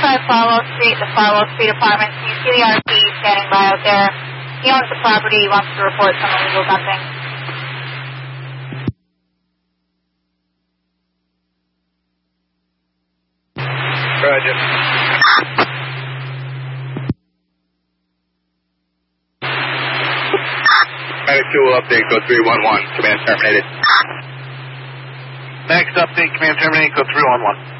25 Farwell Street, the Farwell Street Apartments. Can you see the RP standing by out there? He owns the property. He wants to report some illegal dumping. Roger. Medic 2 will update, code 311. Command terminated. Next update, command terminated, code 311.